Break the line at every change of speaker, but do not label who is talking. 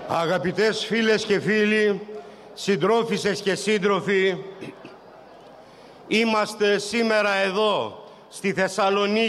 Αγαπητές φίλες και φίλοι, συντρόφισσες και σύντροφοι, είμαστε σήμερα εδώ, στη Θεσσαλονίκη,